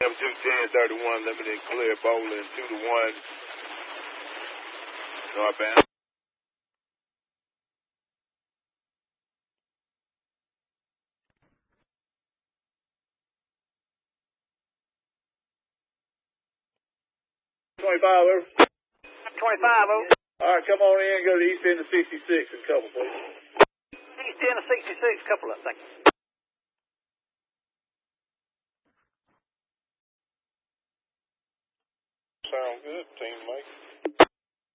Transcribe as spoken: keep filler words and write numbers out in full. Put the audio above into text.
two ten thirty-one, limited clear, bowling two to one. Northbound. twenty-five over. twenty-five over. All right, come on in, go to east end of sixty-six and couple, please. East end of sixty-six, couple of seconds. Sound good, team mate.